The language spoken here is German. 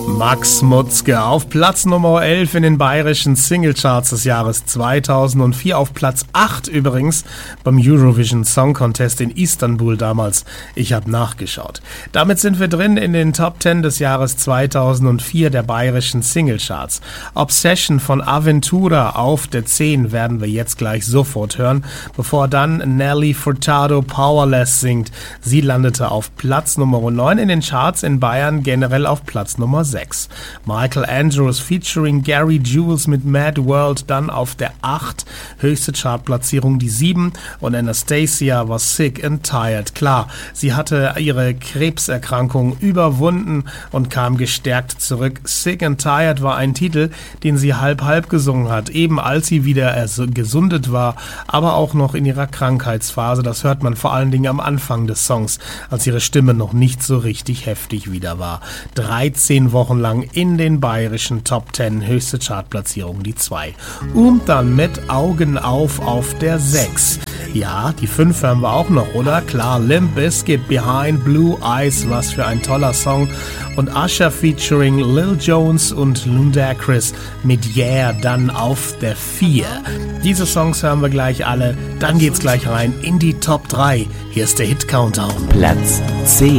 Max Mutzke auf Platz Nummer 11 in den bayerischen Singlecharts des Jahres 2004, auf Platz 8 übrigens beim Eurovision Song Contest in Istanbul damals. Ich habe nachgeschaut. Damit sind wir drin in den Top 10 des Jahres 2004 der bayerischen Singlecharts. Obsession von Aventura auf der 10 werden wir jetzt gleich sofort hören, bevor dann Nelly Furtado Powerless singt. Sie landete auf Platz Nummer 9 in den Charts in Bayern, generell auf Platz Nummer 6. Michael Andrews featuring Gary Jules mit Mad World dann auf der 8, höchste Chartplatzierung die 7, und Anastacia war Sick and Tired. Klar, sie hatte ihre Krebserkrankung überwunden und kam gestärkt zurück. Sick and Tired war ein Titel, den sie halb gesungen hat, eben als sie wieder gesundet war, aber auch noch in ihrer Krankheitsphase. Das hört man vor allen Dingen am Anfang des Songs, als ihre Stimme noch nicht so richtig heftig wieder war. 13 Wochen lang in den bayerischen Top 10, höchste Chartplatzierung die 2. Und dann mit Augen auf der 6. Ja, die 5 hören wir auch noch, oder? Klar, Limp Bizkit, Behind Blue Eyes, was für ein toller Song. Und Usher featuring Lil Jones und Ludacris mit Yeah dann auf der 4. Diese Songs hören wir gleich alle, dann geht's gleich rein in die Top 3. Hier ist der Hit Countdown. Platz 10.